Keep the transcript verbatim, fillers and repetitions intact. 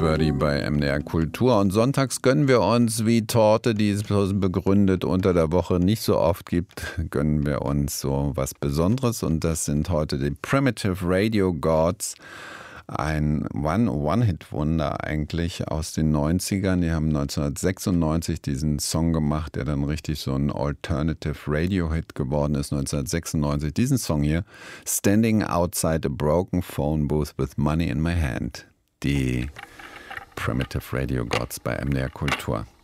Birdie bei M D R Kultur. Und sonntags gönnen wir uns, wie Torte, die es begründet unter der Woche nicht so oft gibt, gönnen wir uns so was Besonderes. Und das sind heute die Primitive Radio Gods. Ein One-Hit-Wunder eigentlich aus den neunzigern. Die haben neunzehnhundertsechsundneunzig diesen Song gemacht, der dann richtig so ein Alternative Radio-Hit geworden ist. neunzehnhundertsechsundneunzig diesen Song hier, Standing Outside a Broken Phone Booth with Money in My Hand. Die Primitive Radio Gods bei M D R Kultur.